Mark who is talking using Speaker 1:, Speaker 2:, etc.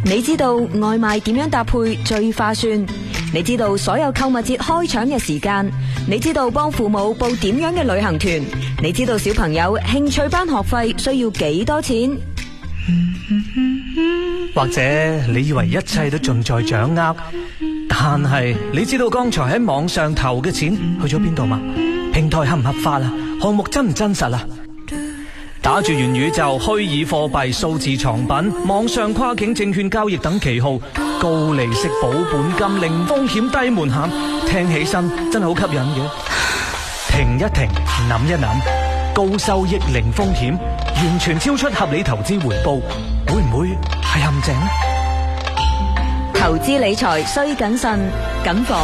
Speaker 1: 你知道外賣點樣搭配最划算？你知道所有購物節開搶嘅時間？你知道幫父母報點樣嘅旅行團？你知道小朋友興趣班學費需要幾多錢？
Speaker 2: 或者你以為一切都盡在掌握，但係你知道剛才喺網上投嘅錢去咗邊度嗎？平台合唔合法啊？項目真唔真實啊？打住元宇宙、虛擬貨幣、數字藏品、網上跨境證券交易等旗號，高利息、保本金、零風險、低門檻，聽起身真係好吸引嘅。停一停，諗一諗，高收益、零風險，完全超出合理投資回報，會唔會係陷阱呢？
Speaker 1: 投資理財需謹慎，謹防